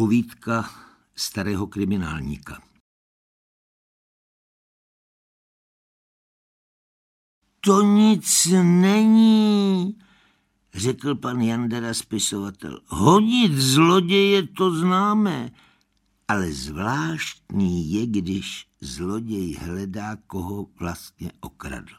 Povídka starého kriminálníka. To nic není, řekl pan Jandera spisovatel. Honit zloděje to známe, ale zvláštní je, když zloděj hledá, koho vlastně okradl.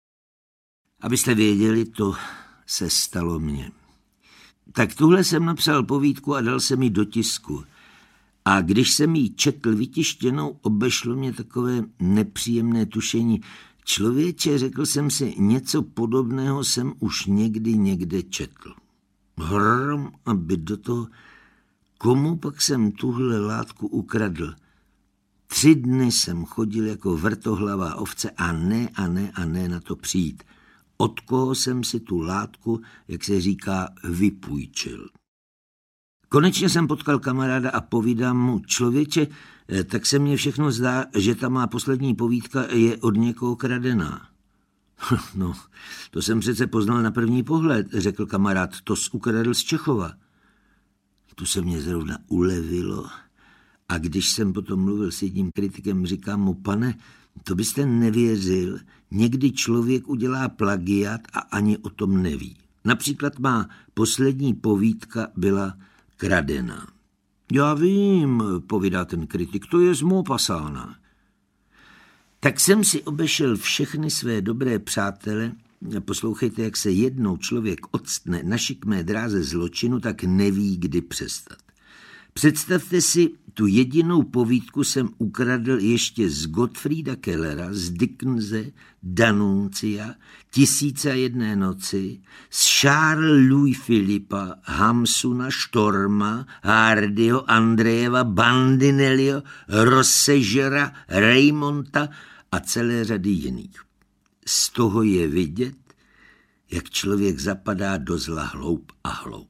Abyste věděli, to se stalo mně. Tak tuhle jsem napsal povídku a dal jsem ji do tisku. A když jsem ji četl vytištěnou, obešlo mě takové nepříjemné tušení. Člověče, řekl jsem si, něco podobného jsem už někde četl. Hrom, aby do toho, komu pak jsem tuhle látku ukradl? 3 dny jsem chodil jako vrtohlavá ovce a ne na to přijít. Od koho jsem si tu látku, jak se říká, vypůjčil. Konečně jsem potkal kamaráda a povídám mu, člověče, tak se mně všechno zdá, že ta má poslední povídka je od někoho kradená. No, to jsem přece poznal na první pohled, řekl kamarád, to ukradl z Čechova. Tu se mě zrovna ulevilo a když jsem potom mluvil s jedním kritikem, říkám mu, pane, to byste nevěřil, někdy člověk udělá plagiat a ani o tom neví. Například má poslední povídka byla kradená. Já vím, povídá ten kritik, to je z Maupassana. Tak jsem si obešel všechny své dobré přátele. Poslouchejte, jak se jednou člověk octne na šikmé dráze zločinu, tak neví, kdy přestat. Představte si, tu jedinou povídku jsem ukradl ještě z Gottfrieda Kellera, z Dickense, Danuncia, 1001 noci, z Charles Louis Philippa, Hamsuna, Storma, Hardyho, Andrejeva, Bandinelliho, Rossegera, Raymonta a celé řady jiných. Z toho je vidět, jak člověk zapadá do zla hloub a hloub.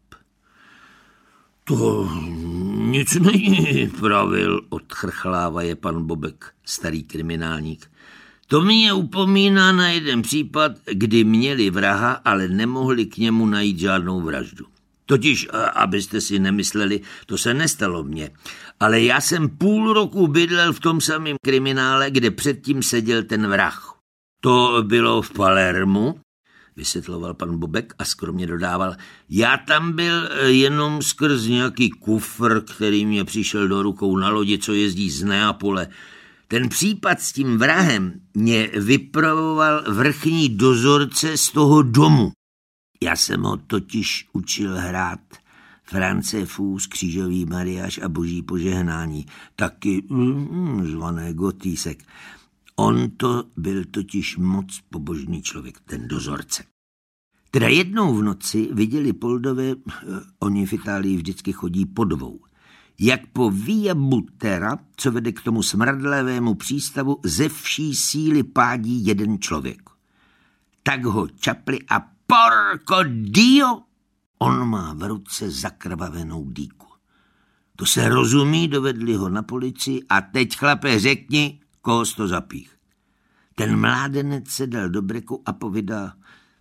To nic není, pravil, odchrchlávaje pan Bobek, starý kriminálník. To mě upomíná na jeden případ, kdy měli vraha, ale nemohli k němu najít žádnou vraždu. Totiž, abyste si nemysleli, to se nestalo mně, ale já jsem půl roku bydlel v tom samém kriminále, kde předtím seděl ten vrah. To bylo v Palermu, vysvětloval pan Bobek a skromně dodával, já tam byl jenom skrz nějaký kufr, který mě přišel do rukou na lodi, co jezdí z Neapole. Ten případ s tím vrahem mě vypravoval vrchní dozorce z toho domu. Já jsem ho totiž učil hrát France Fous, Křížový mariáš a Boží požehnání, taky zvané Gotýsek. On to byl totiž moc pobožný člověk, ten dozorce. Teda jednou v noci viděli Poldové, oni v Itálii vždycky chodí po 2, jak po Via Butera, co vede k tomu smradlavému přístavu, ze vší síly pádí jeden člověk. Tak ho čapli a porco dio, on má v ruce zakrvavenou dýku. To se rozumí, dovedli ho na policii a teď, chlape, řekni, koho jsi to zapích. Ten mládenec se dal do breku a povídá,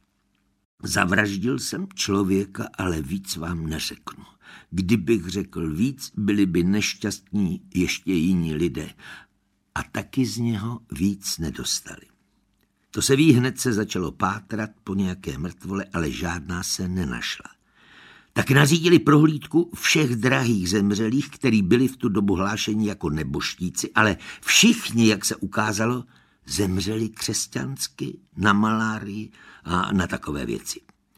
zavraždil jsem člověka, ale víc vám neřeknu. Kdybych řekl víc, byli by nešťastní ještě jiní lidé. A taky z něho víc nedostali. To se ví, hned se začalo pátrat po nějaké mrtvole, ale žádná se nenašla. Tak nařídili prohlídku všech drahých zemřelých, který byli v tu dobu hlášeni jako neboštíci, ale všichni, jak se ukázalo, zemřeli křesťansky, na malárii a na takové věci.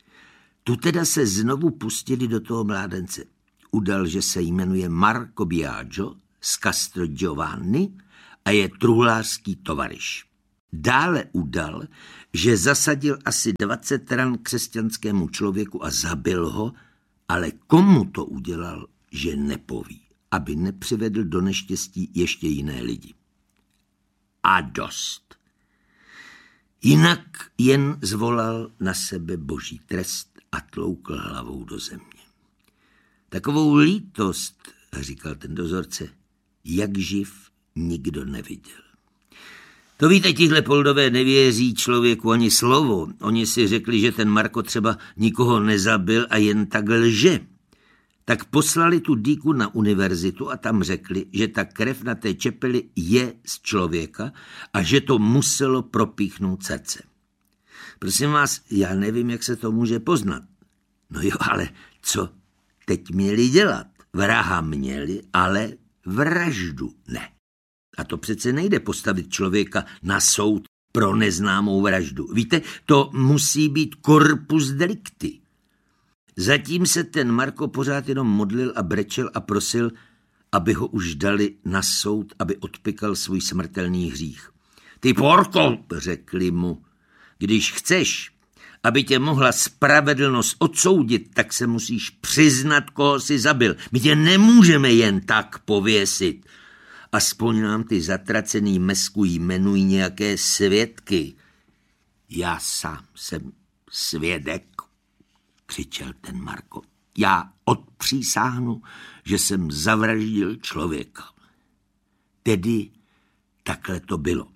Tu teda se znovu pustili do toho mládence. Udal, že se jmenuje Marco Biagio z Castrogiovanni a je truhlářský tovaryš. Dále udal, že zasadil asi 20 ran křesťanskému člověku a zabil ho, ale komu to udělal, že nepoví, aby nepřivedl do neštěstí ještě jiné lidi. A dost. Jinak jen zvolal na sebe boží trest a tloukl hlavou do země. Takovou lítost, říkal ten dozorce, jak živ nikdo neviděl. To víte, tihle Poldové nevěří člověku ani slovo. Oni si řekli, že ten Marko třeba nikoho nezabil a jen tak lže. Tak poslali tu dýku na univerzitu a tam řekli, že ta krev na té čepeli je z člověka a že to muselo propíchnout srdce. Prosím vás, já nevím, jak se to může poznat. No jo, ale co teď měli dělat? Vraha měli, ale vraždu ne. A to přece nejde postavit člověka na soud pro neznámou vraždu. Víte, to musí být corpus delicti. Zatím se ten Marko pořád jenom modlil a brečel a prosil, aby ho už dali na soud, aby odpykal svůj smrtelný hřích. Ty porko, řekli mu, když chceš, aby tě mohla spravedlnost odsoudit, tak se musíš přiznat, koho jsi zabil. My tě nemůžeme jen tak pověsit. Aspoň nám ty zatracený mesku jmenují nějaké svědky. Já sám jsem svědek, křičel ten Marko. Já odpřísáhnu, že jsem zavraždil člověka. Tedy takhle to bylo.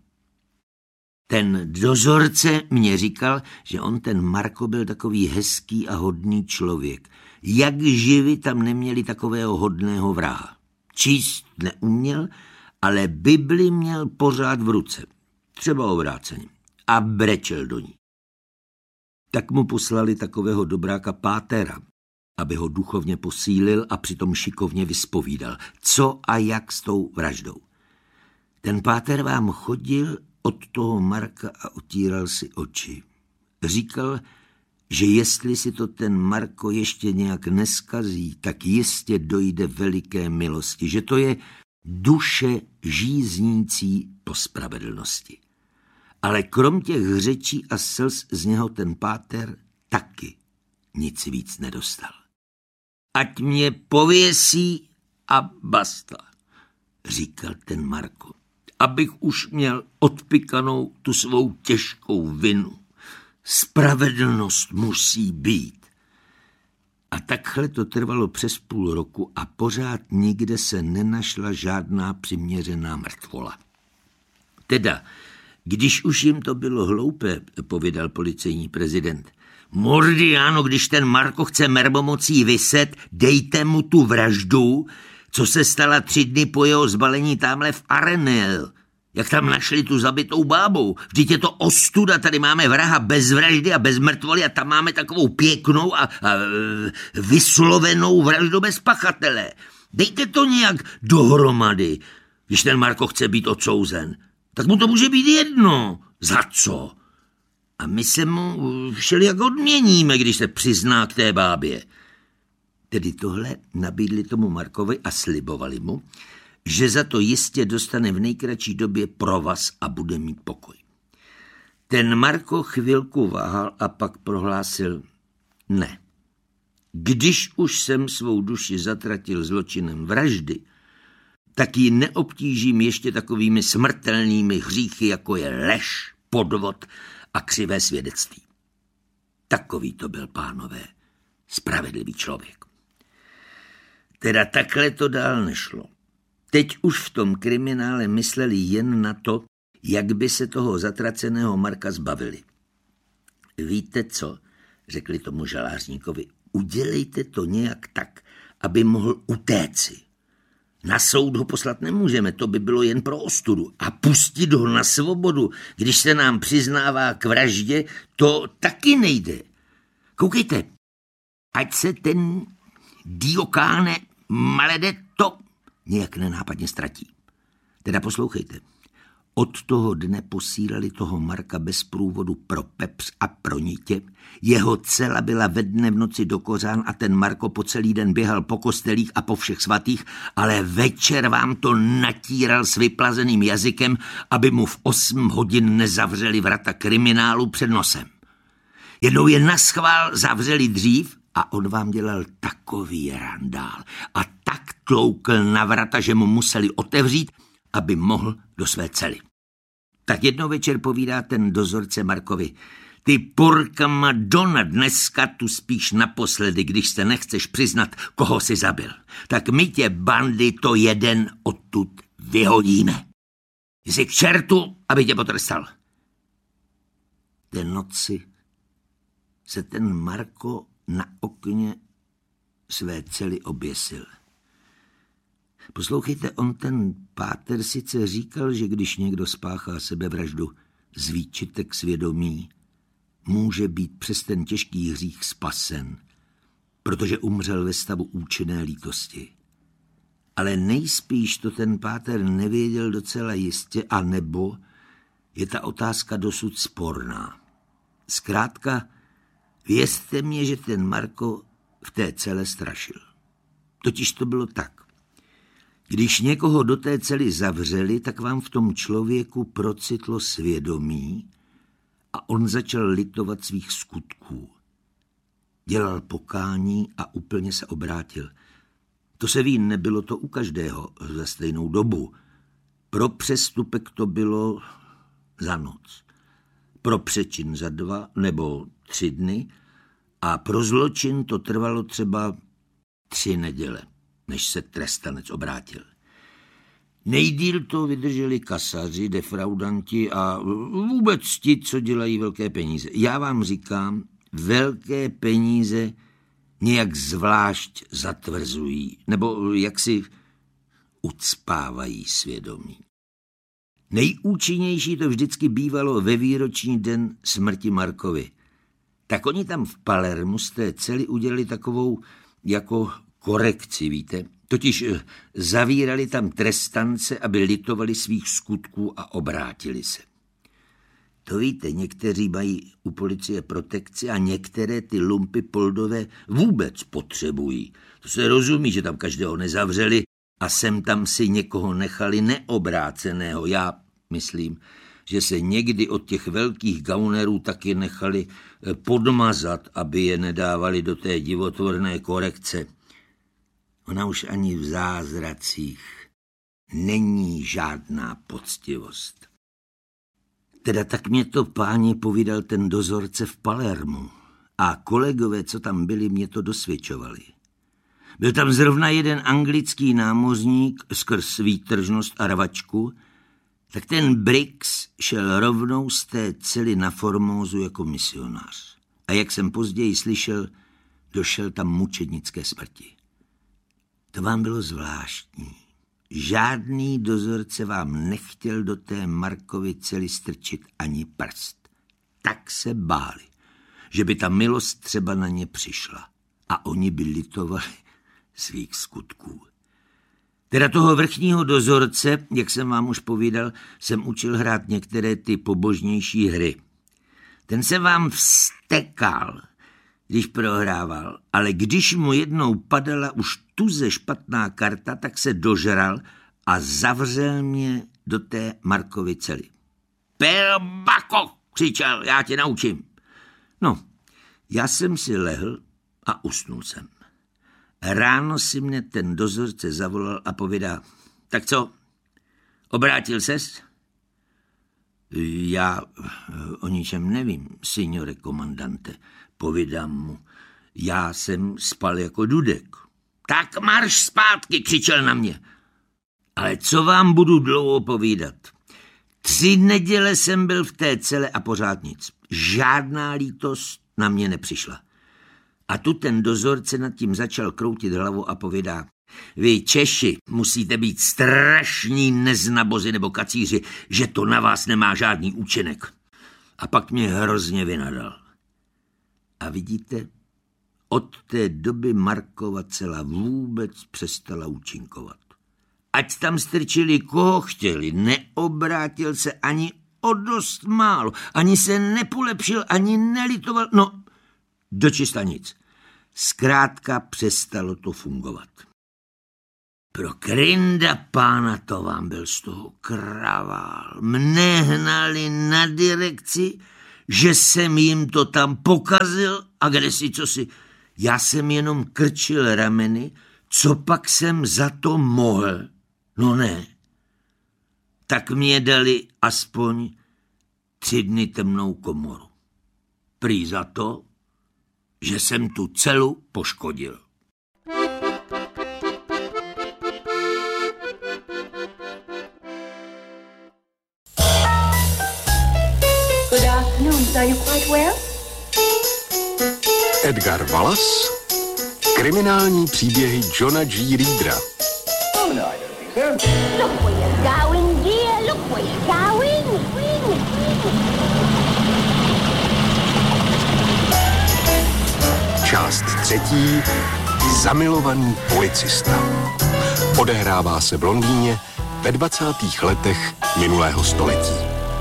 Ten dozorce mě říkal, že on ten Marko byl takový hezký a hodný člověk. Jak živi tam neměli takového hodného vraha. Číst neuměl, ale Bibli měl pořád v ruce. Třeba obráceně. A brečel do ní. Tak mu poslali takového dobráka Pátera, aby ho duchovně posílil a přitom šikovně vyspovídal, co a jak s tou vraždou. Ten Páter vám chodil od toho Marka a otíral si oči. Říkal, že jestli si to ten Marko ještě nějak neskazí, tak jistě dojde veliké milosti, že to je duše žíznící po spravedlnosti. Ale krom těch řečí a slz z něho ten Páter taky nic víc nedostal. Ať mě pověsí a basta, říkal ten Marko, abych už měl odpykanou tu svou těžkou vinu. Spravedlnost musí být. A takhle to trvalo přes půl roku a pořád nikde se nenašla žádná přiměřená mrtvola. Teda, když už jim to bylo hloupé, povědal policejní prezident, Mordiano, když ten Marko chce mermomocí vyset, dejte mu tu vraždu, co se stala 3 dny po jeho zbalení tamhle v Arenel. Jak tam našli tu zabitou bábou. Vždyť je to ostuda, tady máme vraha bez vraždy a bez mrtvoly a tam máme takovou pěknou a vyslovenou vraždu bez pachatele. Dejte to nějak dohromady, když ten Marko chce být odsouzen. Tak mu to může být jedno. Za co? A my se mu všelijak odměníme, když se přizná k té bábě. Tedy tohle nabídli tomu Markovi a slibovali mu, že za to jistě dostane v nejkratší době provaz a bude mít pokoj. Ten Marko chvilku váhal a pak prohlásil ne. Když už jsem svou duši zatratil zločinem vraždy, tak ji neobtížím ještě takovými smrtelnými hříchy, jako je lež, podvod a křivé svědectví. Takový to byl, pánové, spravedlivý člověk. Teda takhle to dál nešlo. Teď už v tom kriminále mysleli jen na to, jak by se toho zatraceného Marka zbavili. Víte co, řekli tomu žalářníkovi, udělejte to nějak tak, aby mohl utéci. Na soud ho poslat nemůžeme, to by bylo jen pro ostudu. A pustit ho na svobodu, když se nám přiznává k vraždě, to taky nejde. Koukejte, ať se ten Diokáne Maledetto nějak nenápadně ztratí. Teda poslouchejte. Od toho dne posílali toho Marka bez průvodu pro Pepř a pro Nitě. Jeho cela byla ve dne v noci do kořán a ten Marko po celý den běhal po kostelích a po všech svatých, ale večer vám to natíral s vyplazeným jazykem, aby mu v 8 hodin nezavřeli vrata kriminálu před nosem. Jednou je naschvál zavřeli dřív a on vám dělal takový randál a tak tloukl na vrata, že mu museli otevřít, aby mohl do své cely. Tak jednou večer povídá ten dozorce Markovi, ty porka Madonna, dneska tu spíš naposledy, když se nechceš přiznat, koho si zabil. Tak my tě, bandy, to jeden odtud vyhodíme. Jsi k čertu, aby tě potrestal. Té noci se ten Marko na okně své cely oběsil. Poslouchejte, on ten páter sice říkal, že když někdo spáchá sebevraždu z výčitek svědomí, může být přes ten těžký hřích spasen, protože umřel ve stavu účinné lítosti. Ale nejspíš to ten páter nevěděl docela jistě, anebo je ta otázka dosud sporná. Zkrátka, věřte mě, že ten Marko v té cele strašil. Totiž to bylo tak. Když někoho do té cely zavřeli, tak vám v tom člověku procitlo svědomí a on začal litovat svých skutků. Dělal pokání a úplně se obrátil. To se ví, nebylo to u každého za stejnou dobu. Pro přestupek to bylo za noc, pro přečin za 2 nebo 3 dny a pro zločin to trvalo třeba 3 neděle, než se trestanec obrátil. Nejdýl to vydrželi kasaři, defraudanti a vůbec ti, co dělají velké peníze. Já vám říkám, velké peníze nějak zvlášť zatvrzují, nebo jaksi ucpávají svědomí. Nejúčinnější to vždycky bývalo ve výroční den smrti Markovy. Tak oni tam v Palermu z té cely udělali takovou jako korekci, víte? Totiž zavírali tam trestance, aby litovali svých skutků a obrátili se. To víte, někteří mají u policie protekci a některé ty lumpy poldové vůbec potřebují. To se rozumí, že tam každého nezavřeli a sem tam si někoho nechali neobráceného. Já myslím, že se někdy od těch velkých gaunerů taky nechali podmazat, aby je nedávali do té divotvorné korekce. Ona už ani v zázracích není žádná poctivost. Teda tak mě to, páni, povídal ten dozorce v Palermu a kolegové, co tam byli, mě to dosvědčovali. Byl tam zrovna jeden anglický námořník skrz výtržnost a rvačku, tak ten Briggs šel rovnou z té cely na Formózu jako misionář. A jak jsem později slyšel, došel tam mučednické smrti. To vám bylo zvláštní. Žádný dozorce vám nechtěl do té Markovy cely strčit ani prst. Tak se báli, že by ta milost třeba na ně přišla a oni by litovali svých skutků. Teda toho vrchního dozorce, jak jsem vám už povídal, jsem učil hrát některé ty pobožnější hry. Ten se vám vztekal, když prohrával, ale když mu jednou padala už tuze špatná karta, tak se dožral a zavřel mě do té Markovy cely. Pelbako, křičel, já tě naučím. No, já jsem si lehl a usnul jsem. Ráno si mě ten dozorce zavolal a povídá, tak co, obrátil ses? Já o ničem nevím, signore komandante, povídám mu. Já jsem spal jako dudek. Tak marš zpátky, křičel na mě. Ale co vám budu dlouho povídat? 3 neděle jsem byl v té cele a pořád nic. Žádná lítost na mě nepřišla. A tu ten dozorce nad tím začal kroutit hlavu a povídá, vy Češi musíte být strašní neznabozi nebo kacíři, že to na vás nemá žádný účinek. A pak mě hrozně vynadal. A vidíte, od té doby Markova cela vůbec přestala účinkovat. Ať tam strčili koho chtěli, neobrátil se ani o dost málo, ani se nepolepšil, ani nelitoval, no dočista nic. Zkrátka přestalo to fungovat. Pro krynda pána to vám byl z toho kravál. Mne hnali na direkci, že jsem jim to tam pokazil a kdesi cosi. Já jsem jenom krčil rameny, co pak jsem za to mohl. No ne. Tak mě dali aspoň 3 dny temnou komoru. Prý za to, že jsem tu celu poškodil. Good afternoon. Are you quite well? Edgar Wallace Kriminální příběhy Johna G. Reedera. Look where you're going, dear. Look where you're going. Část 3. Zamilovaný policista. Odehrává se v Londýně ve 20. letech minulého století.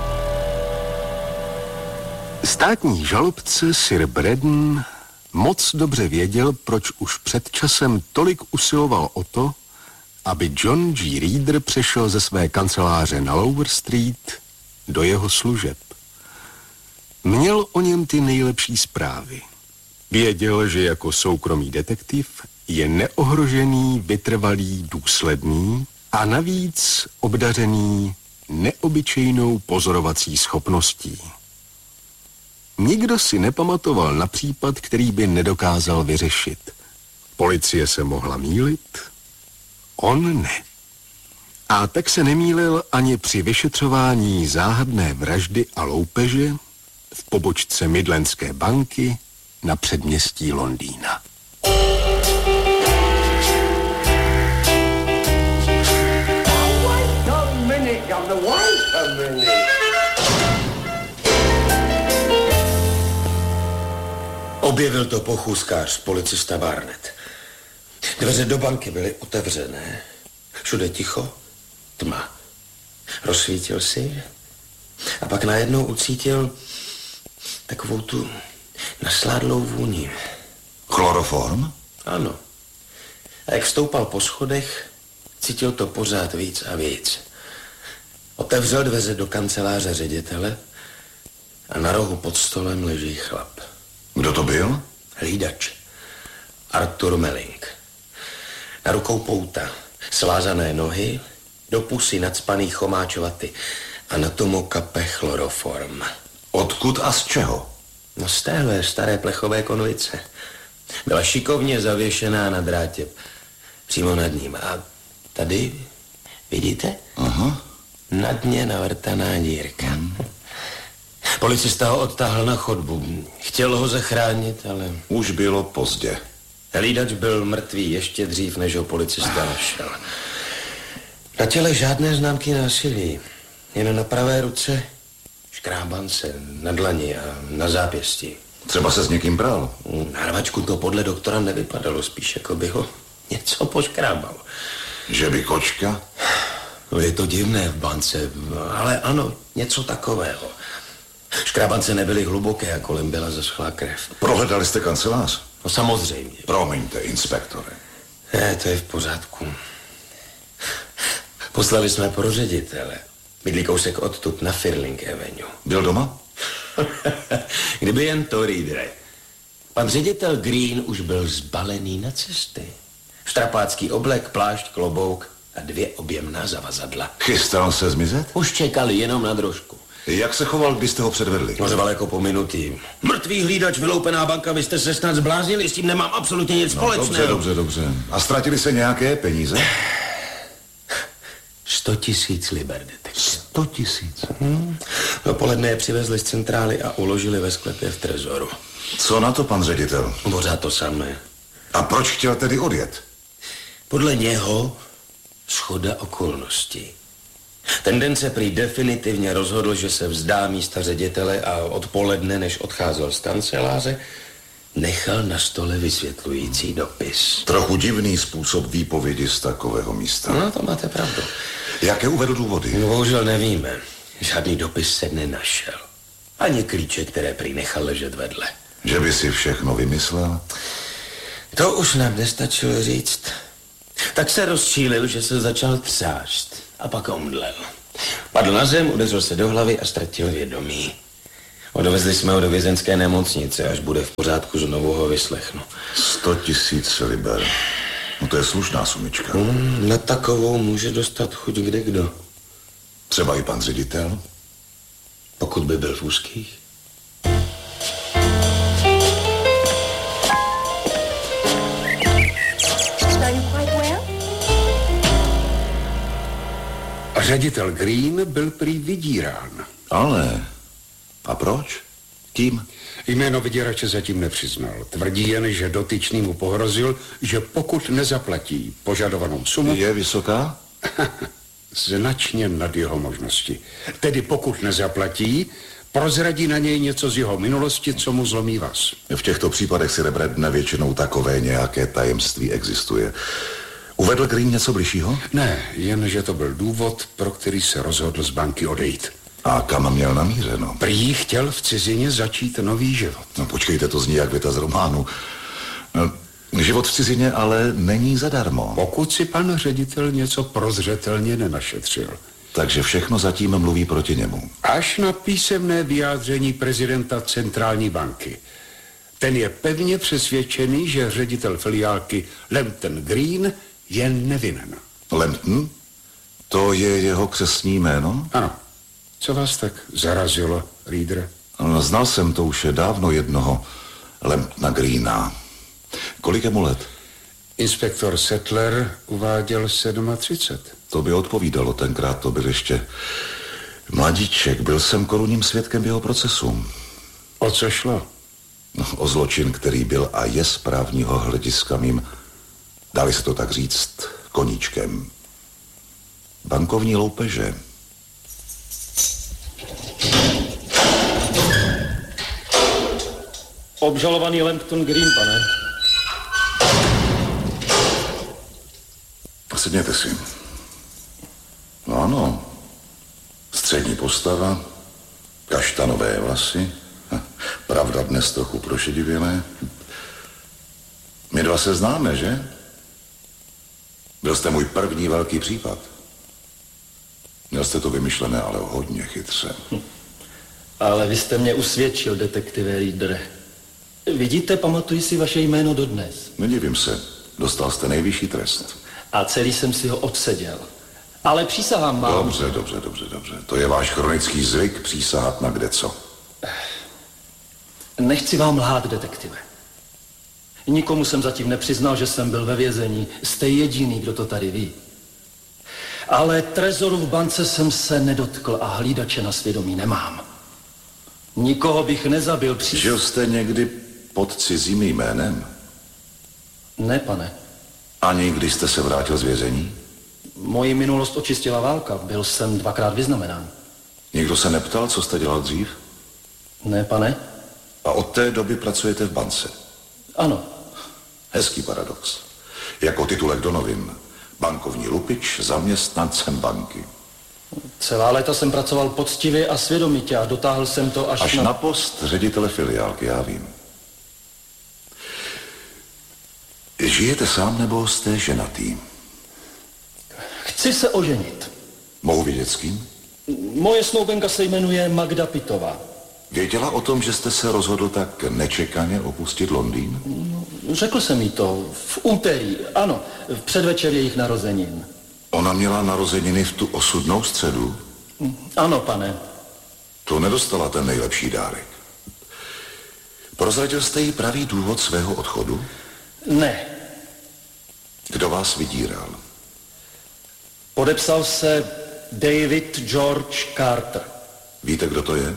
Státní žalobce Sir Braddon moc dobře věděl, proč už před časem tolik usiloval o to, aby John G. Reeder přešel ze své kanceláře na Lower Street do jeho služeb. Měl o něm ty nejlepší zprávy. Věděl, že jako soukromý detektiv je neohrožený, vytrvalý, důsledný a navíc obdařený neobyčejnou pozorovací schopností. Nikdo si nepamatoval na případ, který by nedokázal vyřešit. Policie se mohla mýlit, on ne. A tak se nemýlil ani při vyšetřování záhadné vraždy a loupeže v pobočce Midlandské banky na předměstí Londýna. Objevil to pochůzkář, policista Barnett. Dveře do banky byly otevřené. Všude ticho, tma. Rozsvítil si a pak najednou ucítil takovou tu nasládlou vůni. Chloroform? Ano. A jak stoupal po schodech, cítil to pořád víc a víc. Otevřel dveře do kanceláře ředitele a na rohu pod stolem leží chlap. Kdo to byl? Hlídač. Arthur Melling. Na rukou pouta, svázané nohy, do pusy nacpaný chomáčovaty a na tomu kape chloroform. Odkud a z čeho? No z téhle staré plechové konvice. Byla šikovně zavěšená na drátě. Přímo nad ním. A tady, vidíte? Aha. Na dně navrtaná dírka. Policista ho odtáhl na chodbu. Chtěl ho zachránit, ale... Už bylo pozdě. Hlídač byl mrtvý ještě dřív, než ho policista našel. Na těle žádné známky násilí. Jen na pravé ruce škrábance, na dlani a na zápěstí. Třeba se s někým bral. Na rvačku to podle doktora nevypadalo, spíš jako by ho něco poškrábal. Že by kočka? No je to divné v bance, ale ano, něco takového. Škrábance nebyly hluboké a kolem byla zaschlá krev. Prohledali jste kancelář? No samozřejmě. Promiňte, inspektore. Ne, to je v pořádku. Poslali jsme pro ředitele. Bydlí kousek odtud na Firling Avenue. Byl doma? Kdyby jen to, Reedere. Pan ředitel Green už byl zbalený na cesty. Štrapácký oblek, plášť, klobouk a 2 objemná zavazadla. Chystal se zmizet? Už čekali jenom na drožku. Jak se choval, když jste ho předvedli? No řval jako po minutý. Mrtvý hlídač, vyloupená banka, vy jste se snad zbláznili, s tím nemám absolutně nic společného. Dobře. A ztratili se nějaké peníze? 100 000 liber, detektiv. 100 000? Dopoledne je přivezli z centrály a uložili ve sklepě v trezoru. Co na to pan ředitel? Pořád to samé. A proč chtěl tedy odjet? Podle něho shoda okolností. Ten den se prý definitivně rozhodl, že se vzdá místa ředitele a odpoledne, než odcházel z kanceláře, nechal na stole vysvětlující dopis. Trochu divný způsob výpovědi z takového místa. No, to máte pravdu. Jaké uvedl důvody? No, bohužel nevíme. Žádný dopis se nenašel. Ani klíče, které prý nechal ležet vedle. Že by si všechno vymyslel? To už nám nestačilo říct. Tak se rozčílil, že se začal třást a pak omdlel. Padl na zem, udeřil se do hlavy a ztratil vědomí. Odvezli jsme ho do vězenské nemocnice, až bude v pořádku, znovu ho vyslechnu. 100 000 liber. No to je slušná sumička. Na takovou může dostat chuť kdekdo. Třeba i pan ředitel? Pokud by byl v úzkých. Ředitel Green byl prý vydírán. Ale... A proč? Kým? Jméno vyděrače zatím nepřiznal. Tvrdí jen, že dotyčný mu pohrozil, že pokud nezaplatí požadovanou sumu... Je vysoká? Značně nad jeho možnosti. Tedy pokud nezaplatí, prozradí na něj něco z jeho minulosti, co mu zlomí vás. V těchto případech si Bredne většinou takové nějaké tajemství existuje. Uvedl Green něco bližšího? Ne, jen že to byl důvod, pro který se rozhodl z banky odejít. A kam měl namířeno? Prý chtěl v cizině začít nový život. No počkejte, to zní jak věta z románu. Život v cizině ale není zadarmo. Pokud si pan ředitel něco prozřetelně nenašetřil. Takže všechno zatím mluví proti němu. Až na písemné vyjádření prezidenta centrální banky. Ten je pevně přesvědčený, že ředitel filiálky Lambton Green je nevinen. Lambton? To je jeho křestní jméno? Ano. Co vás tak zarazilo, Reader? No, znal jsem to už je dávno jednoho Lambtona Greena. Kolik je mu let? Inspektor Settler uváděl 37. To by odpovídalo, tenkrát to byl ještě mladíček. Byl jsem korunním svědkem jeho procesu. O co šlo? No, o zločin, který byl a je z právního hlediska mým, dali se to tak říct, koníčkem. Bankovní loupeže. Obžalovaný Lambton Green, pane. Sedněte si. No ano, střední postava, kaštanové vlasy, pravda dnes trochu prošedivělé. My dva se známe, že? Byl jste můj první velký případ. Měl jste to vymyšlené, ale hodně chytře. Ale vy jste mě usvědčil, detektive Reader. Vidíte, pamatuji si vaše jméno dodnes. Nedivím se, dostal jste nejvyšší trest. A celý jsem si ho odseděl. Ale přísahám vám... Dobře. To je váš chronický zvyk přísahat na kdeco. Nechci vám lhát, detektive. Nikomu jsem zatím nepřiznal, že jsem byl ve vězení. Jste jediný, kdo to tady ví. Ale trezoru v bance jsem se nedotkl a hlídače na svědomí nemám. Nikoho bych nezabil Žil jste někdy pod cizím jménem? Ne, pane. Ani když jste se vrátil z vězení? Moji minulost očistila válka. Byl jsem 2krát vyznamenán. Nikdo se neptal, co jste dělal dřív? Ne, pane. A od té doby pracujete v bance? Ano. Hezký paradox. Jako titulek do novin. Bankovní lupič zaměstnancem banky. Celá léta jsem pracoval poctivě a svědomitě a dotáhl jsem to až na post ředitele filiálky, já vím. Žijete sám nebo jste ženatý? Chci se oženit. Mohu vědět s kým? Moje snoubenka se jmenuje Magda Pitová. Věděla o tom, že jste se rozhodl tak nečekaně opustit Londýn? Řekl jsem jí to v úterý, ano, v předvečer jejich narozenin. Ona měla narozeniny v tu osudnou středu? Ano, pane. To nedostala ten nejlepší dárek. Prozradil jste jí pravý důvod svého odchodu? Ne. Kdo vás vydíral? Podepsal se David George Carter. Víte, kdo to je?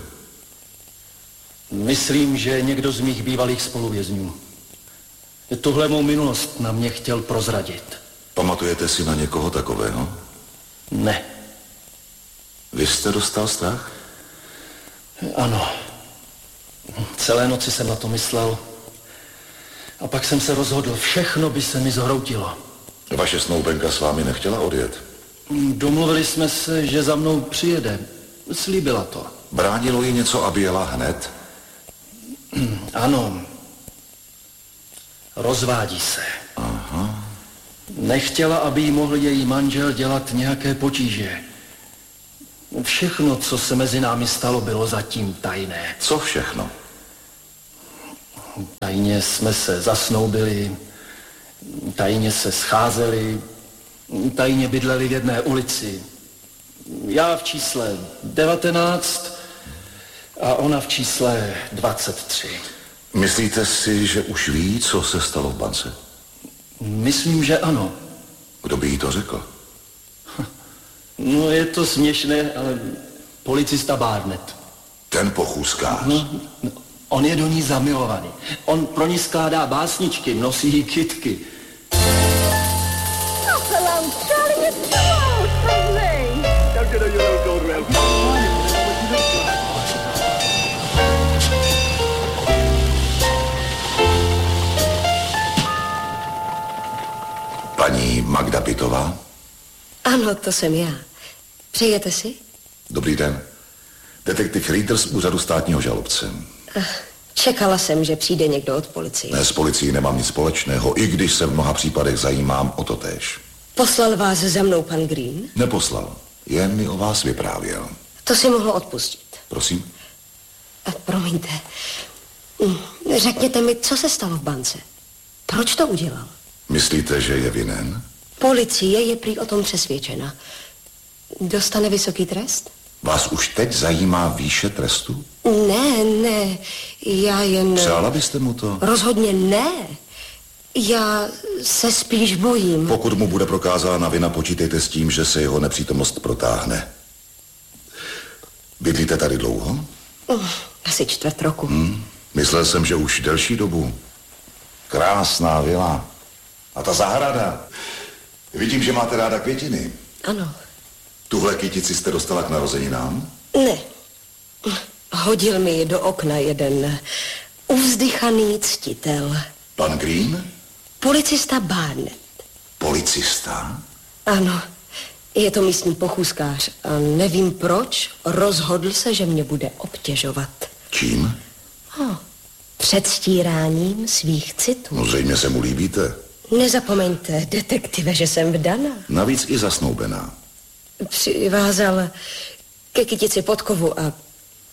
Myslím, že někdo z mých bývalých spoluvězňů. Tuhle mou minulost na mě chtěl prozradit. Pamatujete si na někoho takového? Ne. Vy jste dostal strach? Ano. Celé noci jsem na to myslel. A pak jsem se rozhodl, všechno by se mi zhroutilo. Vaše snoubenka s vámi nechtěla odjet? Domluvili jsme se, že za mnou přijede. Slíbila to. Bránilo jí něco, aby jela hned? Ano. Rozvádí se. Aha. Nechtěla, aby jí mohl její manžel dělat nějaké potíže. Všechno, co se mezi námi stalo, bylo zatím tajné. Co všechno? Tajně jsme se zasnoubili, tajně se scházeli, tajně bydleli v jedné ulici. Já v čísle 19 a ona v čísle 23. Myslíte si, že už ví, co se stalo v bance? Myslím, že ano. Kdo by jí to řekl? No, je to směšné, ale policista Barnett. Ten pochůzkář. No, On je do ní zamilovaný. On pro ní skládá básničky, nosí jí kytky. Paní Magda Pitová? Ano, to jsem já. Přejete si? Dobrý den. Detektiv Rieder z úřadu státního žalobce. Čekala jsem, že přijde někdo od policie. Ne, s policií nemám nic společného, i když se v mnoha případech zajímám o to též. Poslal vás za mnou pan Green? Neposlal, jen mi o vás vyprávěl. To si mohlo odpustit. Prosím? Promiňte. Řekněte mi, co se stalo v bance? Proč to udělal? Myslíte, že je vinen? Policie je prý o tom přesvědčena. Dostane vysoký trest? Vás už teď zajímá výše trestu? Ne, já jen... Přála byste mu to? Rozhodně ne. Já se spíš bojím. Pokud mu bude prokázána vina, počítejte s tím, že se jeho nepřítomnost protáhne. Bydlíte tady dlouho? Asi 4 roku. Myslel jsem, že už delší dobu. Krásná vila. A ta zahrada. Vidím, že máte ráda květiny. Ano. Tuhle kytici jste dostala k narozeninám? Ne. Hodil mi ji do okna jeden uvzdychaný ctitel. Pan Green? Policista Barnett. Policista? Ano. Je to místní pochůzkář a nevím proč, rozhodl se, že mě bude obtěžovat. Čím? Předstíráním svých citů. No zřejmě se mu líbíte. Nezapomeňte, detektive, že jsem vdaná. Navíc i zasnoubená. Přivázal ke kytici podkovu a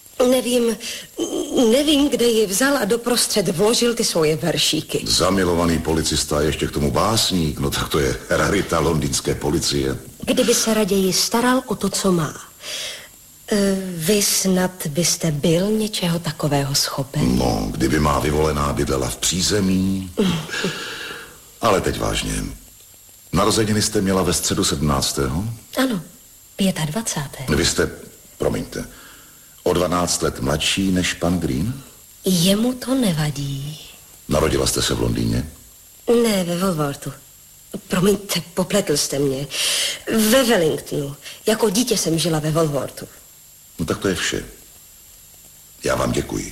nevím, kde ji vzal a doprostřed vložil ty svoje veršíky. Zamilovaný policista a ještě k tomu básník, no tak to je rarita londýnské policie. Kdyby se raději staral o to, co má. Vy snad byste byl něčeho takového schopen? No, kdyby má vyvolená bydlela v přízemí. Ale teď vážně. Narozeniny jste měla ve středu 17. Ano, 25. Vy jste, promiňte, o 12 let mladší než pan Green? Jemu to nevadí. Narodila jste se v Londýně? Ne, ve Woolworthu. Promiňte, popletl jste mě. Ve Wellingtonu. Jako dítě jsem žila ve Woolworthu. No tak to je vše. Já vám děkuji.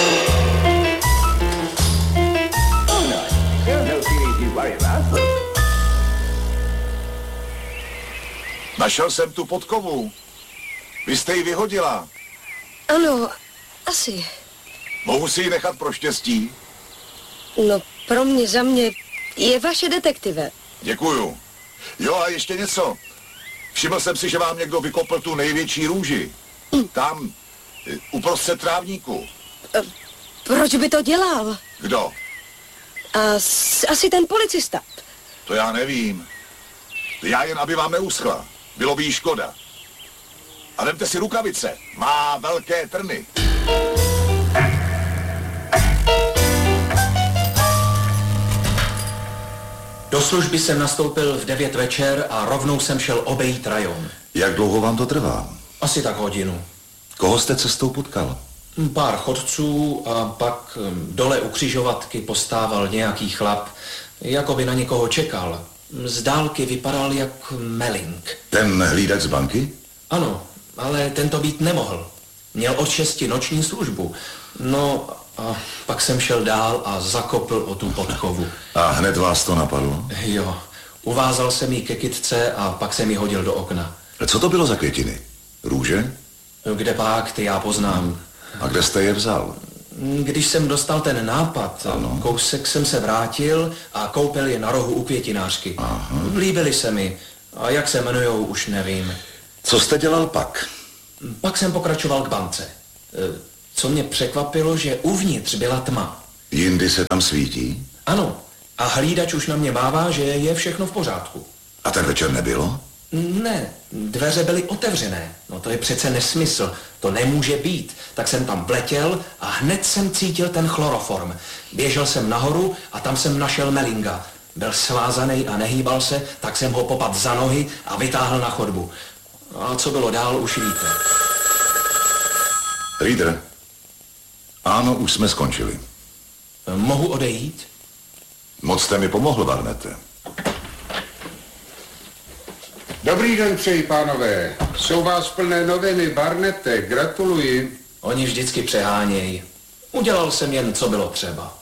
Našel jsem tu podkovu. Vy jste ji vyhodila. Ano, asi. Mohu si ji nechat pro štěstí? No, pro mě, za mě je vaše detektive. Děkuju. Jo, a ještě něco. Všiml jsem si, že vám někdo vykopl tu největší růži. Tam, uprostřed trávníku. Proč by to dělal? Kdo? Asi ten policista. To já nevím. Já jen, aby vám neuschla. Bylo by jí škoda. A vemte si rukavice. Má velké trny. Do služby jsem nastoupil v 9 večer a rovnou jsem šel obejít rajon. Jak dlouho vám to trvá? Asi tak hodinu. Koho jste cestou potkal? Pár chodců a pak dole u křižovatky postával nějaký chlap, jako by na někoho čekal. Z dálky vypadal jak Melling. Ten hlídač z banky? Ano, ale ten to být nemohl. Měl od 6 noční službu. No a pak jsem šel dál a zakopl o tu podkovu. A hned vás to napadlo? Jo, uvázal jsem jí ke kytce a pak jsem ji hodil do okna. Co to bylo za květiny? Růže? Kde pak, ty já poznám. A kde jste je vzal? Když jsem dostal ten nápad, kousek jsem se vrátil a koupil je na rohu u květinářky. Líbily se mi. A jak se jmenujou, už nevím. Co jste dělal pak? Pak jsem pokračoval k bance. Co mě překvapilo, že uvnitř byla tma. Jindy se tam svítí? Ano. A hlídač už na mě mává, že je všechno v pořádku. A ten večer nebylo? Ne, dveře byly otevřené. No to je přece nesmysl. To nemůže být. Tak jsem tam vletěl a hned jsem cítil ten chloroform. Běžel jsem nahoru a tam jsem našel Mellinga. Byl svázaný a nehýbal se, tak jsem ho popadl za nohy a vytáhl na chodbu. A co bylo dál, už víte. Rieder, Ano, už jsme skončili. Mohu odejít? Moc jste mi pomohl, Barnette. Dobrý den přeji, pánové. Jsou vás plné noviny, Barnette, gratuluji. Oni vždycky přehánějí. Udělal jsem jen, co bylo třeba.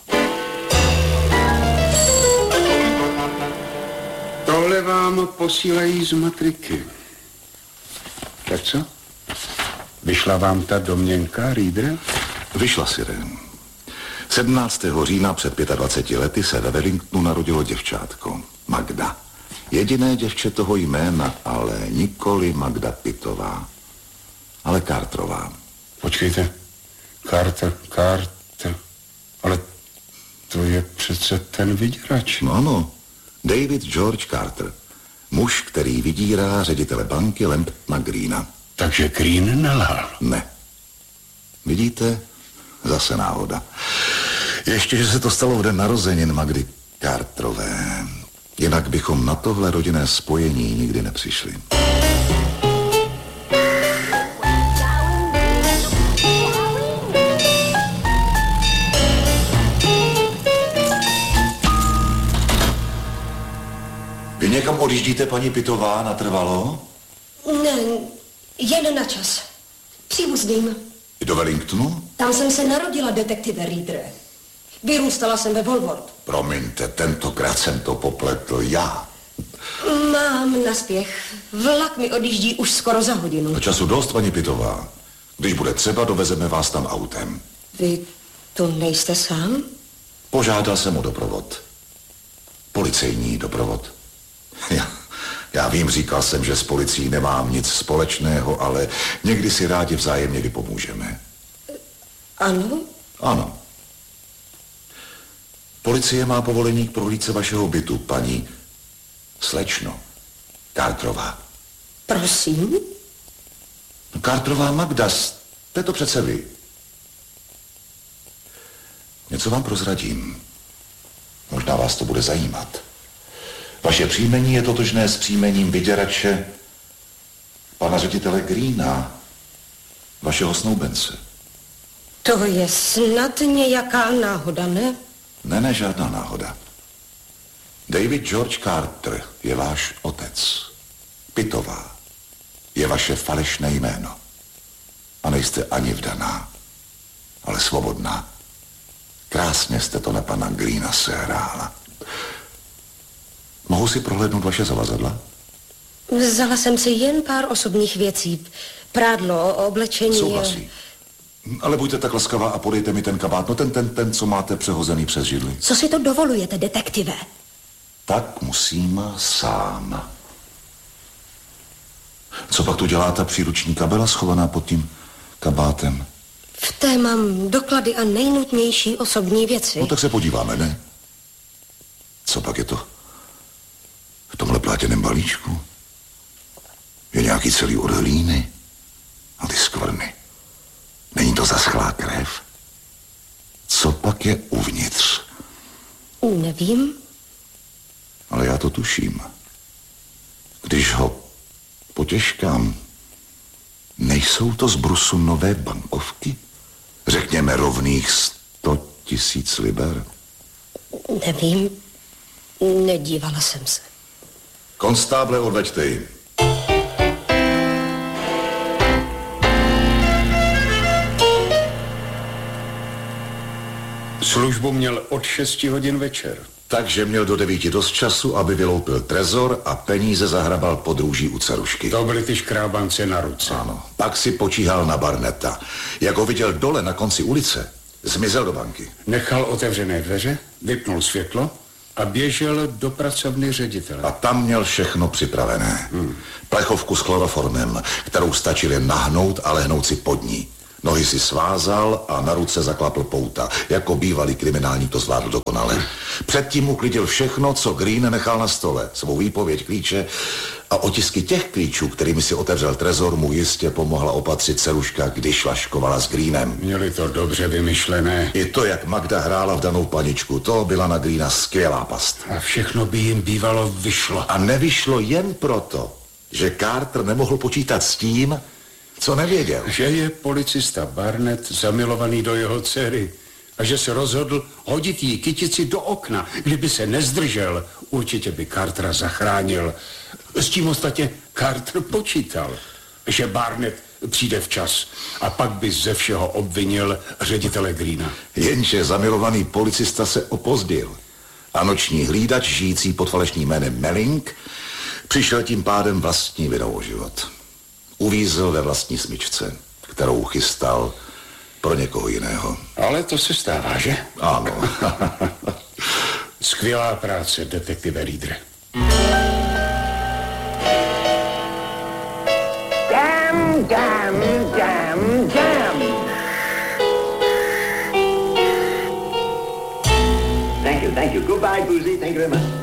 Tohle vám posílají z matriky. Tak co? Vyšla vám ta domněnka, Reader? Vyšla, Sire. 17. října před 25 lety se ve Wellingtonu narodilo děvčátko. Magda. Jediné děvče toho jména, ale nikoli Magda Pittová, ale Carterová. Počkejte. Carter. Ale to je přece ten vyděrač. No ano, David George Carter. Muž, který vydírá ředitele banky Lambtona Greena. Takže Green nelhal. Ne. Vidíte? Zase náhoda. Ještě, že se to stalo v den narozenin Magdy Carterové. Jinak bychom na tohle rodinné spojení nikdy nepřišli. Vy někam odjíždíte, paní Pittová, natrvalo? Ne, jen na čas. Příbuzným. Do Wellingtonu? Tam jsem se narodila, detektive Reader. Vyrůstala jsem ve Woolworth. Promiňte, tentokrát jsem to popletl já. Mám naspěch. Vlak mi odjíždí už skoro za hodinu. A času dost, paní Pittová. Když bude třeba, dovezeme vás tam autem. Vy tu nejste sám? Požádal jsem o doprovod. Policejní doprovod. Já vím, říkal jsem, že s policií nemám nic společného, ale někdy si rádi vzájemně vypomůžeme. Ano? Ano. Policie má povolení k prohlídce vašeho bytu, paní slečno Carterová. Prosím? Carterová Magda, jste to přece vy. Něco vám prozradím. Možná vás to bude zajímat. Vaše příjmení je totožné s příjmením vyděrače pana ředitele Greena, vašeho snoubence. To je snad nějaká náhoda, ne? Ne, žádná náhoda. David George Carter je váš otec. Pittová je vaše falešné jméno. A nejste ani vdaná, ale svobodná. Krásně jste to na pana Greena sehrála. Mohu si prohlédnout vaše zavazadla? Vzala jsem si jen pár osobních věcí. Prádlo, oblečení... Souhlasí. Ale buďte tak laskavá a podejte mi ten kabát. No ten, co máte přehozený přes židli. Co si to dovolujete, detektive? Tak musím sám. Co pak tu dělá ta příruční kabela schovaná pod tím kabátem? V té mám doklady a nejnutnější osobní věci. No tak se podíváme, ne? Co pak je to? V tomhle plátěném balíčku je nějaký celý od hlíny a ty skvrny. Není to zaschlá krev? Co pak je uvnitř? Nevím. Ale já to tuším. Když ho potěžkám, nejsou to z brusu nové bankovky? Řekněme rovných 100 000 liber? Nevím. Nedívala jsem se. Konstáble, odveďte ji. Službu měl od 6 hodin večer. Takže měl do 9 dost času, aby vyloupil trezor a peníze zahrabal pod růží u Carušky. To byly ty škrábance na ruce. Ano, pak si počíhal na Barnetta. Jak ho viděl dole na konci ulice, zmizel do banky. Nechal otevřené dveře, vypnul světlo a běžel do pracovny ředitele. A tam měl všechno připravené. Plechovku s chloroformem, kterou stačil jen nahnout a lehnout si pod ní. Nohy si svázal a na ruce zaklapl pouta. Jako bývalý kriminálník to zvládl dokonale. Předtím uklidil všechno, co Green nechal na stole. Svou výpověď, klíče a otisky těch klíčů, kterými si otevřel trezor, mu jistě pomohla opatřit Caruška, když laškovala s Greenem. Měli to dobře vymyšlené. I to, jak Magda hrála v danou paničku, to byla na Greena skvělá past. A všechno by jim bývalo vyšlo. A nevyšlo jen proto, že Carter nemohl počítat s tím, Co nevěděl? Že je policista Barnett zamilovaný do jeho dcery a že se rozhodl hodit jí kytici do okna. Kdyby se nezdržel, určitě by Cartera zachránil. S tím ostatně Carter počítal, že Barnett přijde včas a pak by ze všeho obvinil ředitele Greena. Jenže zamilovaný policista se opozdil a noční hlídač, žijící pod falešným jménem Melling, přišel tím pádem vlastní vinou o život. Uvízl ve vlastní smyčce, kterou chystal pro někoho jiného. Ale to se stává, že? Ano. Skvělá práce, detektive Reader. Damn. Thank you. Goodbye, Boozy. Thank you very much.